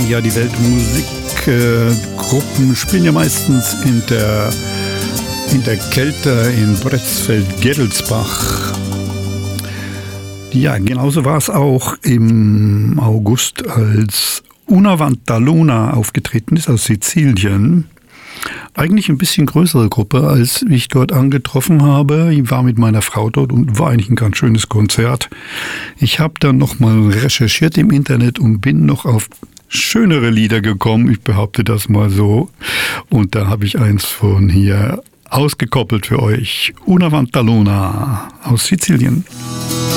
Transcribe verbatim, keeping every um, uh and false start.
Ja, die Weltmusikgruppen äh, spielen ja meistens in der, in der Kälte in Bretzfeld-Gerlsbach. Ja, genauso war es auch im August, als Una Vantalona aufgetreten ist aus Sizilien. Eigentlich ein bisschen größere Gruppe, als ich dort angetroffen habe. Ich war mit meiner Frau dort und war eigentlich ein ganz schönes Konzert. Ich habe dann nochmal recherchiert im Internet und bin noch auf schönere Lieder gekommen. Ich behaupte das mal so. Und da habe ich eins von hier ausgekoppelt für euch. Una Vantalona aus Sizilien.